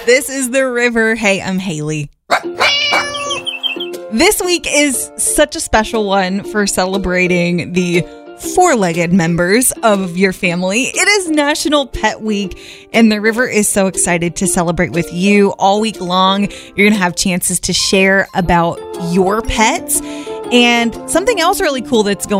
This is The River. Hey, I'm Haley. This week is such a special one for celebrating the four-legged members of your family. It is National Pet Week, and The River is so excited to celebrate with you all week long. You're going to have chances to share about your pets. And something else really cool that's going